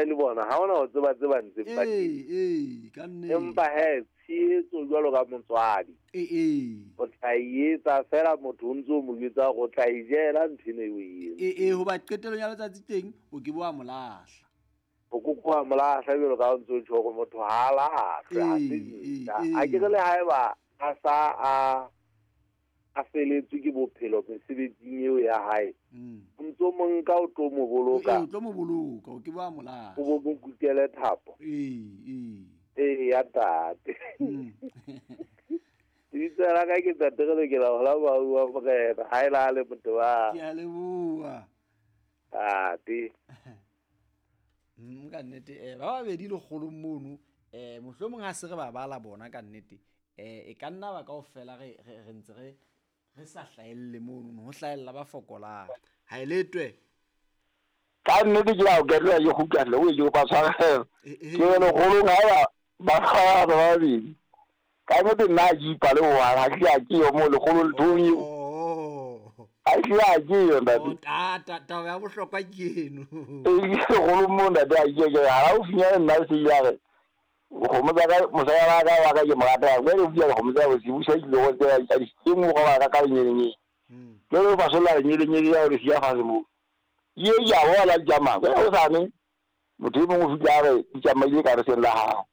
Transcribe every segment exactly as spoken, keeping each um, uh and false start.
e le bona ha ona ho tseba tseba ntse eh eh ka nne empa he tshietso jwalo ka motswadi eh eh o tla etsa fela motho o ntse o mo bitsa go tla ijela nthine o e eh eh ho ba qetelong ya letsatsi teng o ke boa molahla o kukuwa molahla jwalo ka ntse o tjho go motho ha la ha se a ke le haeba a sa a a feletswe ke bophelo mesebetsing eo ya hae ntse mo nka o tlo mo boloka o tlo mo boloka o ke boa molahla o bo mo kutele thapo eh eh eh ya tate Ditsela ka ke tategele ke la hola ba bua mogena ha ila le motho wa ke a le bua ah ti mm ka nnete eh ba ba bedi le kgolo mono eh mohlomong ha se re ba bala bona ka nnete eh e ka nna ba kaofela re re ntse re re sa hlaelle mono ho hlaella ba fokolang ha eletwe ka nnete ke la o ketla yo go ketla o yo ba tshwara ke le golo ga ba ba ba bedi ka mo te na ji pa le wa ha ke a ke yo mo le golo le thonyi oh a ke a ke yo nda o ta ta ta ya bohlokwa ke eno e ke golo mo nda da ke ke ha o finya nna se ya re go mo ga mo sa ya ga wa ga ke mo ga ta we re bua go mo sa go se busa ke go tsa ya ke mo go ba ka le nyenye ke le ba sola nyenye nyenye ya re sia fa mo ye ya wala jama we o sa ne mo te mo go fitla re jama ye ka re se la ha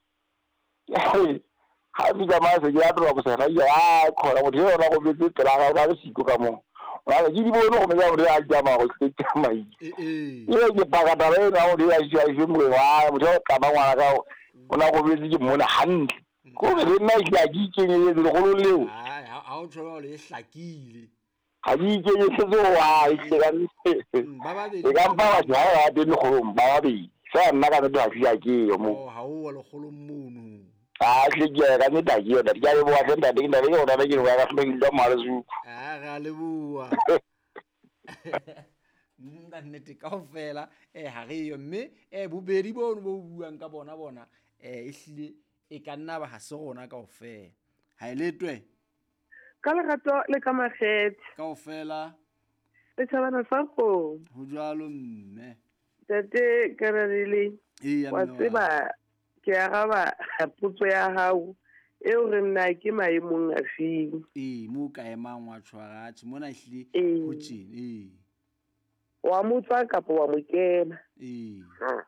ha di jama se ya tlo go se ra ya khona mo te ona go bitse tla ga ga se go ka mo wa le di bono go me ya re a jama go se jama ye eh ye ke paga ta re na o di ya ya se mo wa mo te ka ba ngwana ka ona go bitse ke mona hantle go re nna ke a di ke le le go leo ha ha o tshola le hlakile ha di ke se zo wa ke ga ni ba ba e ka ba wa ja ya de le go ba ba bi sa nna ka ba ya ke yo mo oh ha o le kgolo mono a ke ke ga ni ta ke da ke bo wa tenda de na le ona le ke wa ga se le ma le su a ga le bua nna nnete kaofela eh ha re yo mme eh bobedi bono bo buang ka bona bona eh ehlile e ka nna ba ha se gona kaofela ha eletwe ka lerato le ka makgethe kaofela le tshabana fa go ho jwalo mme tate ka re le wa tseba ke aga ba potso ya hao e o re nna ke maemong a fing eh mo ka emang wa tshwara tshi mona ehlile ho tshini eh wa motsa ka po wa mokena eh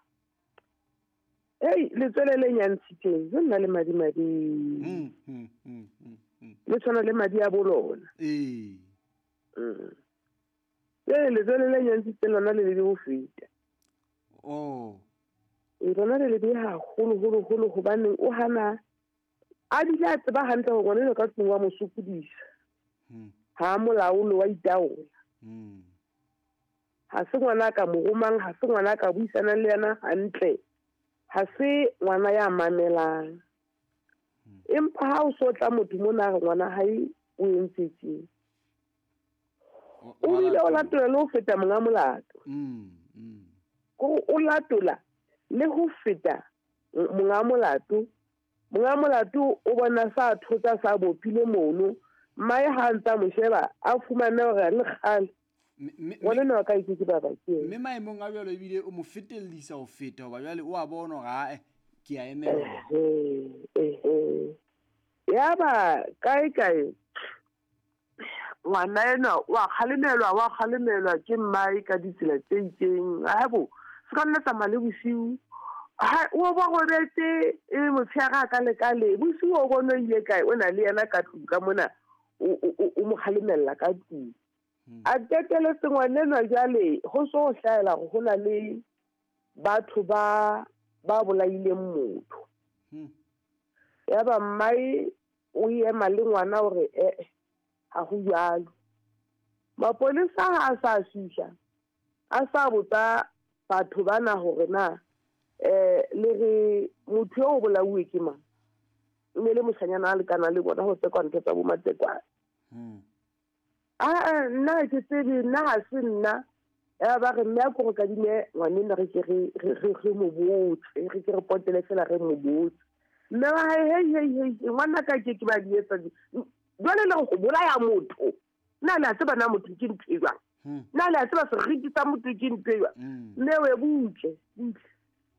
hey le tswele le nyantshiteng le nna le madi madi mm mm mm le tsona le madi a bolona eh mm le le tswele le nyantshiteng lona le le go fita oh e rona le le ha golo golo golo go baneng o hana a di la tseba hantle go gone le ka tsengwa mosupudisa mm ha molaolo wa itaola mm ha se ngwana ka mogomang ha se ngwana ka buisana le yana hantle ha se ngwana ya mamelang empa ha o so tla motho mona ngwana hae o entsetse o ile o latola le ho feta monga molato mm mm go o latola le ho feta monga molato monga molato o bona sa thotsa sa bophile mono mai ha ntsa mo sheba a fumana hore le khale wona no ka itse ba ba ke mme maemong a bjalo ebile o mo fetellisa ho feta hoba jwale o a bona ga ke a emela eh eh ya ba kai kai ngwana ena wa khalemelwa wa khalemelwa ke mai ka ditsela tse itseng a bo se ka nna tsa male bosiu ha o ba go betse e mo tshega ka le ka le bosiu o bona ile kae o na le yena ka tluka mona o o mo khalemella ka tlu a tetele sengwanenwa jale go so hlaela go gona le batho ba ba bolaile motho ya ba mai o ye male ngwana hore eh ha go jalo mapolisa ha sa shisha a sa botsa batho bana hore na eh le re motho o bolauwe ke mang mme le moshanyana a le kana le bona ho tsekwa ntse tsa bo matekwa ah nna ke tsebe nna ha se nna ya ba re nna go ka dine ngwaneng re ke re re mo botse re ke re potele fela re mo botse nna hey hey hey ngwana ka ke ke ba di etsa jwale le go bolaya motho nna le a tseba na motho ke ntwa nna le a tseba se re ditsa motho ke ntwa nne we butle